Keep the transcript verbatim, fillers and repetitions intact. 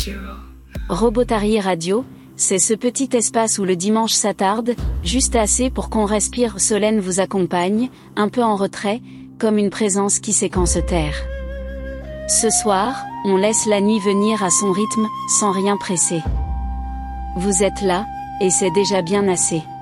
Robotary Radio, c'est ce petit espace où le dimanche s'attarde, juste assez pour qu'on respire. Solène vous accompagne, un peu en retrait, comme une présence qui sait quand se taire. Ce soir, on laisse la nuit venir à son rythme, sans rien presser. Vous êtes là, et c'est déjà bien assez.